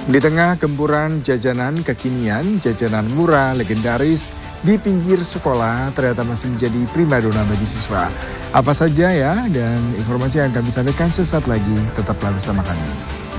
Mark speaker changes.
Speaker 1: Di tengah gempuran jajanan kekinian, jajanan murah legendaris di pinggir sekolah ternyata masih menjadi primadona bagi siswa. Apa saja ya, dan informasi yang kami sampaikan sesaat lagi, tetaplah bersama kami.